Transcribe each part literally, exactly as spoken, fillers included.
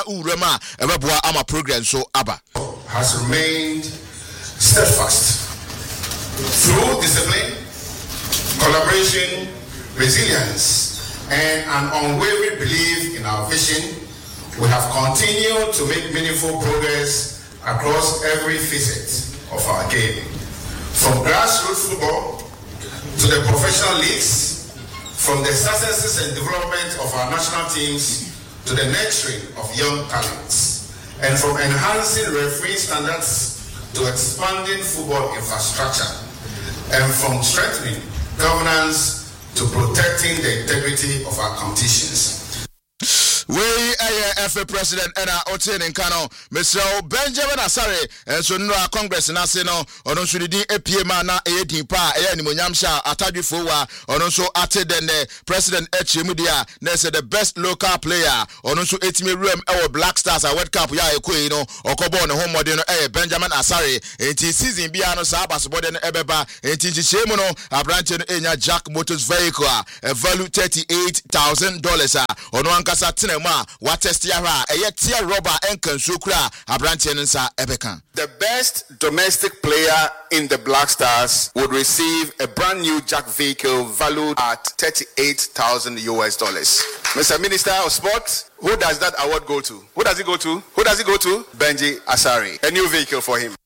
urema ebeboa ama program so aba has remained steadfast through discipline, collaboration, resilience, and an unwavering belief in our vision. We have continued to make meaningful progress across every facet of our game, from grassroots football to the professional leagues, from the successes and development of our national teams to the nurturing of young talents, and from enhancing referee standards to expanding football infrastructure, and from strengthening governance to protecting the integrity of our competitions. We are F A president and our Otin in Kano, Mister Benjamin Asare, and so no Congress and Asino, or no should be a P M A na a dimpa, a Nimunyamsha, Atadi Fowa, or also added than the President H. Mudia, Nessa the best local player, or also eight me room our Black Stars, a World Cup, ya Queen, or Cobon, home modern, a Benjamin Asare, and T season Biano Sabas, Boden Ebeba, and T Shemono, a branch in a Jack Motors vehicle, a value thirty-eight thousand dollars, or no Ancasa Tinema, what test yara, a yet tia rubber and consukra, a branch in Ebeka. The best domestic player in the Black Stars would receive a brand new Jack vehicle valued at thirty-eight thousand U S dollars. Mister Minister of Sport, who does that award go to? Who does it go to? Who does it go to? Benji Asare. A new vehicle for him.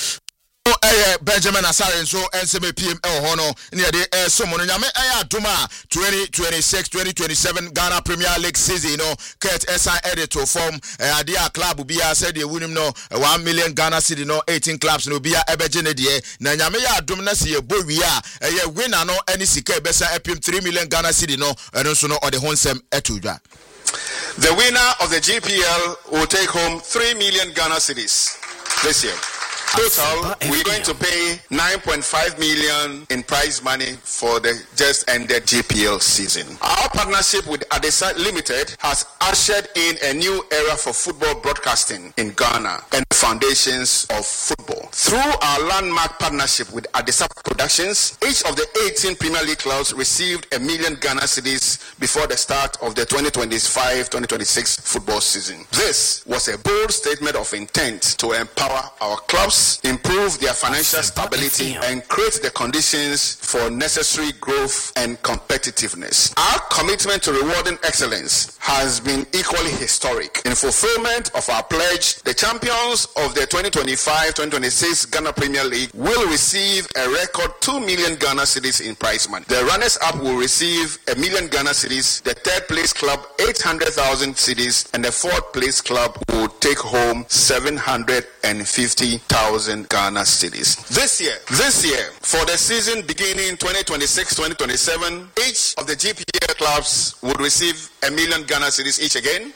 Benjamin Asare so N C M P M L Hono near the air someone Yame Aya Duma twenty twenty-six twenty twenty-seven Ghana Premier League season, you know, Kurt S I editor form Adia club be said they win him no one million Ghana city no eighteen clubs no be a ebejene die na Yame ya Dumna si ye boy we are a winner no any sika besa epim three million Ghana city no and also no or the honsem etudra. The winner of the G P L will take home three million Ghana cedis this year. Total, we're going to pay nine point five million in prize money for the just ended G P L season. Our partnership with Adesa Limited has ushered in a new era for football broadcasting in Ghana and the foundations of football. Through our landmark partnership with Adesa Productions, each of the eighteen Premier League clubs received a million Ghana cedis before the start of the twenty twenty-five twenty twenty-six football season. This was a bold statement of intent to empower our clubs, improve their financial stability, and create the conditions for necessary growth and competitiveness. Our commitment to rewarding excellence has been equally historic. In fulfillment of our pledge, the champions of the twenty twenty-five twenty twenty-six Ghana Premier League will receive a record two million Ghana cedis in prize money. The runners-up will receive a million Ghana cedis, the third place club eight hundred thousand cedis, and the fourth place club will take home seven hundred fifty thousand Ghana cedis. This year, this year, for the season beginning twenty twenty-six twenty twenty-seven, each of the G P L clubs would receive a million Ghana cedis each again.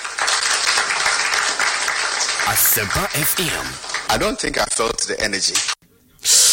Asempa F M. I don't think I felt the energy.